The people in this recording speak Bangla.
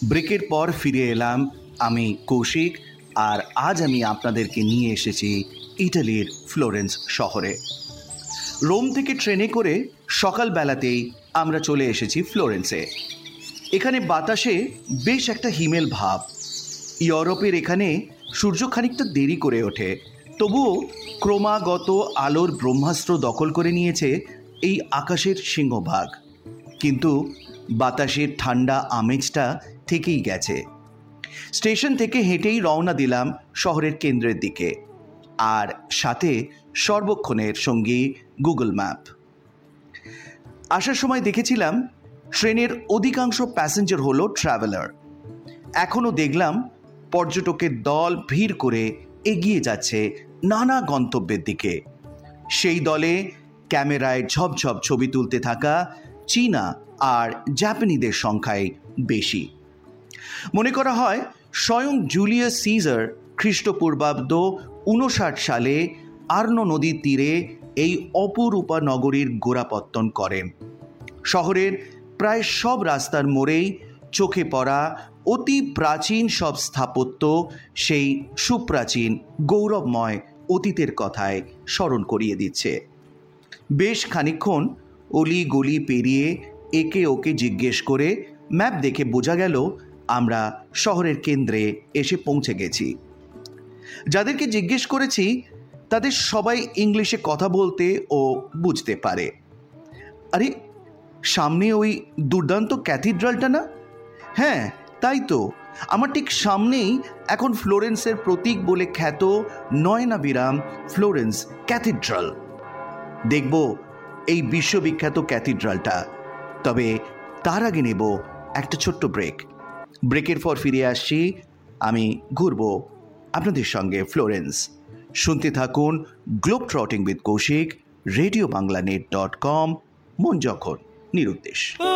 ব্রেকের পর ফিরে এলাম আমি কৌশিক, আর আজ আমি আপনাদেরকে নিয়ে এসেছি ইটালির ফ্লোরেন্স শহরে। রোম থেকে ট্রেনে করে সকালবেলাতেই আমরা চলে এসেছি ফ্লোরেন্সে। এখানে বাতাসে বেশ একটা হিমেল ভাব। ইউরোপের এখানে সূর্য খানিকটা দেরি করে ওঠে, তবুও ক্রমাগত আলোর ব্রহ্মাস্ত্র দখল করে নিয়েছে এই আকাশের সিংহভাগ। কিন্তু বাতাসের ঠান্ডা আমেজটা থেকেই গেছে। স্টেশন থেকে হেঁটেই রওনা দিলাম শহরের কেন্দ্রের দিকে, আর সাথে সর্বক্ষণের সঙ্গী গুগল ম্যাপ। আসার সময় দেখেছিলাম ট্রেনের অধিকাংশ প্যাসেঞ্জার হলো ট্রাভেলার। এখনও দেখলাম পর্যটকের দল ভিড় করে এগিয়ে যাচ্ছে নানা গন্তব্যের দিকে। সেই দলে ক্যামেরায় ঝপঝপ ছবি তুলতে থাকা চীনা আর জাপানিদের সংখ্যাই বেশি। মনে করা হয় স্বয়ং জুলিয়াস সিজার খ্রিস্টপূর্বাব্দ 59 সালে আর্নো নদীর তীরে এই অপরূপা নগরীর গোড়াপত্তন করেন। শহরের প্রায় সব রাস্তার মোড়েই চোখে পড়া অতি প্রাচীন সব স্থাপত্য সেই সুপ্রাচীন গৌরবময় অতীতের কথায় স্মরণ করিয়ে দিচ্ছে। বেশ খানিকক্ষণ অলি গলি পেরিয়ে একে ওকে জিজ্ঞেস করে ম্যাপ দেখে বোঝা গেল আমরা শহরের কেন্দ্রে এসে পৌঁছে গেছি। যাদেরকে জিজ্ঞেস করেছি তাদের সবাই ইংলিশে কথা বলতে ও বুঝতে পারে। আরে, সামনে ওই দুর্দান্ত ক্যাথিড্রালটা না? হ্যাঁ, তাই তো। আমার ঠিক সামনেই এখন ফ্লোরেন্সের প্রতীক বলে খ্যাত নয়নাভিরাম ফ্লোরেন্স ক্যাথিড্রাল। দেখব এই বিশ্ববিখ্যাত ক্যাথিড্রালটা। তবে তার আগে নেব একটা ছোট্ট ব্রেক। ব্রেকের পর ফিরে আসছি আমি ঘুরবো আপনাদের সঙ্গে ফ্লোরেন্স। শুনতে থাকুন globe ট্রটিং with Kaushik, radio Bangla net.com, মন যখন নিরুদ্দেশ।